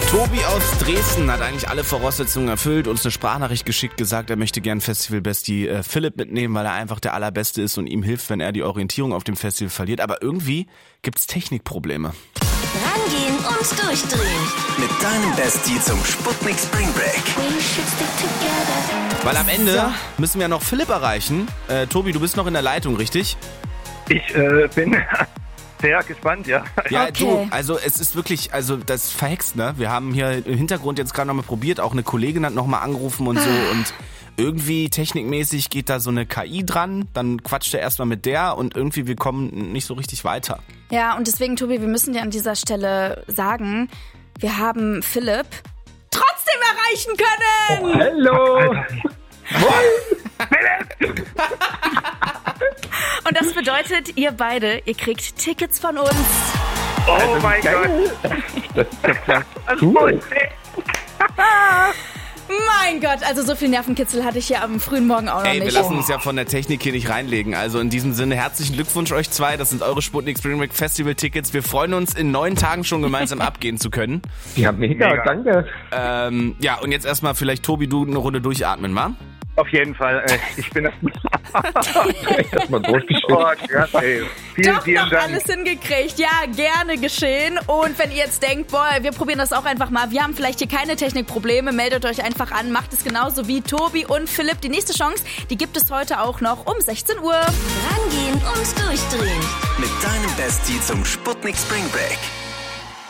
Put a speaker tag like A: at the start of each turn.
A: Tobi aus Dresden hat eigentlich alle Voraussetzungen erfüllt, uns eine Sprachnachricht geschickt, gesagt, er möchte gern Festival-Bestie Philipp mitnehmen, weil er einfach der Allerbeste ist und ihm hilft, wenn er die Orientierung auf dem Festival verliert. Aber irgendwie gibt's Technikprobleme.
B: Rangehen und durchdrehen.
C: Mit deinem Bestie zum Sputnik Spring Break.
A: Weil am Ende müssen wir noch Philipp erreichen. Tobi, du bist noch in der Leitung, richtig?
D: Ich bin sehr gespannt, ja.
A: Ja,
E: Okay.
A: du, also es ist wirklich, also das ist verhext, ne? Wir haben hier im Hintergrund jetzt gerade nochmal probiert, auch eine Kollegin hat nochmal angerufen und so und irgendwie technikmäßig geht da so eine KI dran, dann quatscht er erstmal mit der und irgendwie wir kommen nicht so richtig weiter.
E: Ja, und deswegen, Tobi, wir müssen dir an dieser Stelle sagen, wir haben Philipp trotzdem erreichen können.
D: Hallo!
E: Und das bedeutet, ihr beide, ihr kriegt Tickets von uns.
D: Oh mein Gott! Das ist ja cool.
E: Mein Gott, also so viel Nervenkitzel hatte ich hier am frühen Morgen auch noch
A: Ey, wir
E: nicht.
A: lassen uns ja von der Technik hier nicht reinlegen. Also in diesem Sinne herzlichen Glückwunsch euch zwei. Das sind eure Sputnik Spring Break Festival Tickets. Wir freuen uns, in 9 Tagen schon gemeinsam abgehen zu können.
F: Ja, mega, danke.
A: Ja, und jetzt erstmal vielleicht, Tobi, du eine Runde durchatmen, wa?
D: Auf jeden Fall. Ich bin
F: Erstmal durchgeschickt.
D: Oh Gott, ey. Vielen,
E: Doch
D: vielen
E: noch
D: Dank.
E: alles hingekriegt. Ja, gerne geschehen. Und wenn ihr jetzt denkt, boah, wir probieren das auch einfach mal. Wir haben vielleicht hier keine Technikprobleme. Meldet euch einfach an. Macht es genauso wie Tobi und Philipp. Die nächste Chance, die gibt es heute auch noch um 16 Uhr.
B: Rangehen und durchdrehen.
C: Mit deinem Bestie zum Sputnik Spring Break.